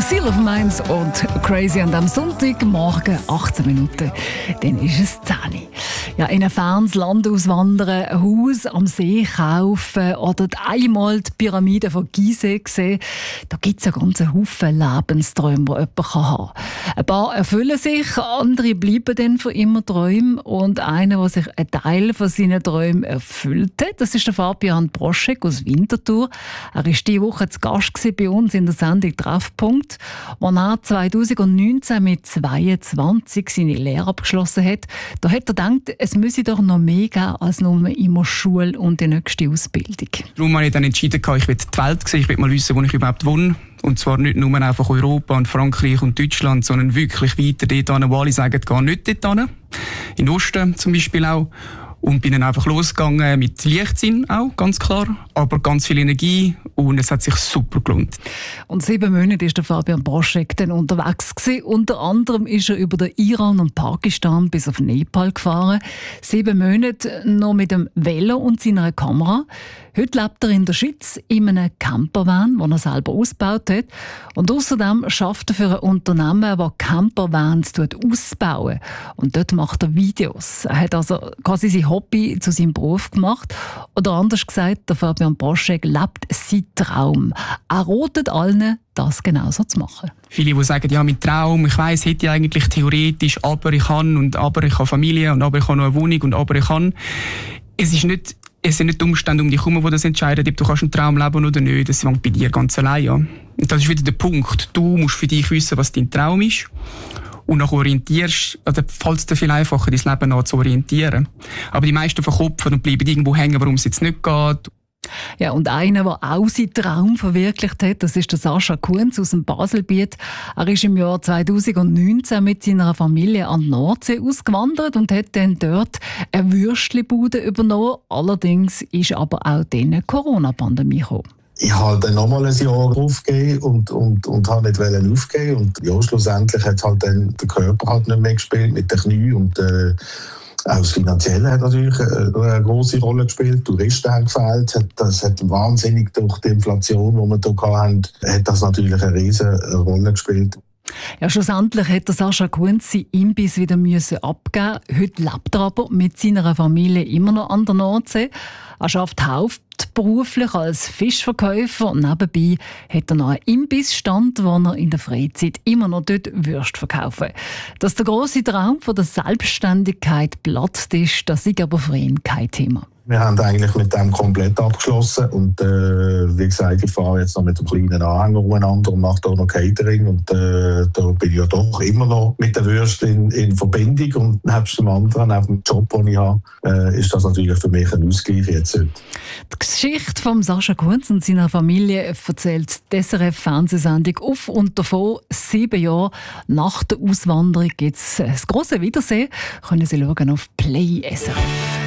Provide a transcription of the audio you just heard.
Seal of Minds und Crazy an am Sonntagmorgen 18 Minuten. Dann ist es 10 Uhr. Ja, in ein fernes Land auswandern, ein Haus am See kaufen oder einmal die Pyramide von Gizeh sehen, da gibt es ja ganz einen Haufen Lebensträume, die jemand haben kann. Ein paar erfüllen sich, andere bleiben dann für immer Träume. Und einer, der sich einen Teil von seinen Träumen erfüllt hat, das ist der Fabian Broschek aus Winterthur. Er war diese Woche zu Gast bei uns in der Sendung «Treffpunkt», wo er 2019 mit 22 seine Lehre abgeschlossen hat. Da hat er gedacht, es müsse doch noch mehr geben als nur immer Schule und die nächste Ausbildung. Darum habe ich dann entschieden, ich will die Welt sehen, ich will mal wissen, wo ich überhaupt wohne. Und zwar nicht nur einfach Europa und Frankreich und Deutschland, sondern wirklich weiter dort hin, wo alle sagen, geh nicht dort hin. In Osten zum Beispiel auch. Und bin dann einfach losgegangen mit Leichtsinn auch, ganz klar. Aber ganz viel Energie und es hat sich super gelohnt. Und 7 Monate war der Fabian Broschek dann unterwegs gewesen. Unter anderem ist er über den Iran und Pakistan bis auf Nepal gefahren. 7 Monate noch mit dem Velo und seiner Kamera. Heute lebt er in der Schweiz in einem Campervan, den er selber ausgebaut hat. Und außerdem arbeitet er für ein Unternehmen, das Campervans ausbauen. Und dort macht er Videos. Er hat also quasi sein Hobby zu seinem Beruf gemacht. Oder anders gesagt, der Fabian Broschek lebt seinen Traum. Er rotet allen, das genauso zu machen. Viele, die sagen, ja, mein Traum, ich weiss, hätte ich eigentlich theoretisch, aber ich kann und aber ich habe Familie und aber ich habe noch eine Wohnung und aber ich kann. Es sind nicht die Umstände um dich herum, die das entscheiden, ob du einen Traum leben oder nicht. Das fängt bei dir ganz allein an. Und das ist wieder der Punkt. Du musst für dich wissen, was dein Traum ist. Und dann orientierst, oder fällt es dir viel einfacher, dein Leben an zu orientieren. Aber die meisten verkopfen und bleiben irgendwo hängen, warum es jetzt nicht geht. Ja, und einer, der auch seinen Traum verwirklicht hat, das ist der Sascha Kunz aus dem Baselbiet. Er ist im Jahr 2019 mit seiner Familie an die Nordsee ausgewandert und hat dann dort eine Würstchenbude übernommen. Allerdings ist aber auch dann eine Corona-Pandemie gekommen. Ich wollte dann nochmal ein Jahr aufgeben und habe nicht aufgeben. Und ja, schlussendlich hat halt dann der Körper halt nicht mehr gespielt mit den Knien und auch das Finanzielle hat natürlich eine grosse Rolle gespielt. Touristen haben gefehlt. Das hat wahnsinnig durch die Inflation, die wir hier hatten, hat das natürlich eine riesige Rolle gespielt. Ja, schlussendlich hat der Sascha Kunz seinen Imbiss wieder abgeben. Heute lebt er aber mit seiner Familie immer noch an der Nordsee. Er arbeitet hauptberuflich als Fischverkäufer und nebenbei hat er noch einen Imbissstand, wo er in der Freizeit immer noch dort Würste verkauft. Dass der grosse Traum von der Selbstständigkeit platzt ist, das ist aber für ihn kein Thema. Wir haben eigentlich mit dem komplett abgeschlossen und wie gesagt, ich fahre jetzt noch mit einem kleinen Anhänger umeinander und mache auch noch Catering und da bin ich ja doch immer noch mit der Würsten in Verbindung und nebst dem anderen, neben dem Job, den ich habe, ist das natürlich für mich ein Ausgleich jetzt heute. Die Geschichte von Sascha Kunz und seiner Familie erzählt die SRF-Fernsehsendung auf und davon 7 Jahre nach der Auswanderung gibt es das grosse Wiedersehen. Können Sie schauen auf Play SRF.